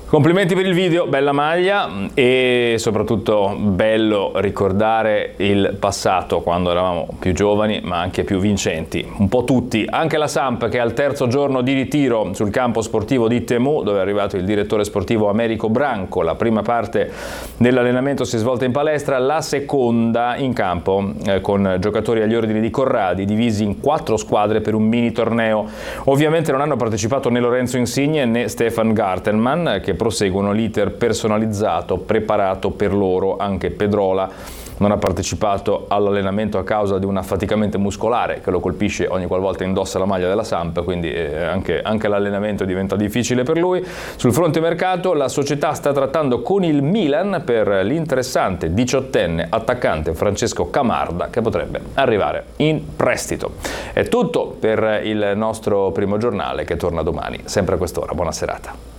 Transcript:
Complimenti per il video, bella maglia e soprattutto bello ricordare il passato quando eravamo più giovani ma anche più vincenti, un po' tutti, anche la Samp che al terzo giorno di ritiro sul campo sportivo di Temu, dove è arrivato il direttore sportivo Americo Branco. La prima parte dell'allenamento si è svolta in palestra, la seconda in campo con giocatori agli ordini di Corradi divisi in 4 squadre per un mini torneo. Ovviamente non hanno partecipato né Lorenzo Insigne né Stefan Gartelmann, che proseguono l'iter personalizzato preparato per loro. Anche Pedrola non ha partecipato all'allenamento a causa di un affaticamento muscolare che lo colpisce ogni qualvolta indossa la maglia della Samp, quindi anche l'allenamento diventa difficile per lui. Sul fronte mercato la società sta trattando con il Milan per l'interessante 18enne attaccante Francesco Camarda, che potrebbe arrivare in prestito. È tutto per il nostro primo giornale che torna domani, sempre a quest'ora. Buona serata.